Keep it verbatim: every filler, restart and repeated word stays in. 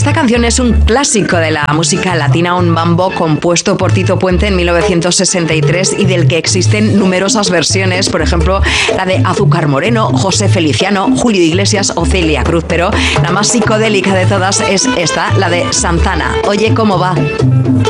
Esta canción es un clásico de la música latina, un mambo compuesto por Tito Puente en mil novecientos sesenta y tres y del que existen numerosas versiones, por ejemplo, la de Azúcar Moreno, José Feliciano, Julio Iglesias o Celia Cruz, pero la más psicodélica de todas es esta, la de Santana. Oye, ¿cómo va?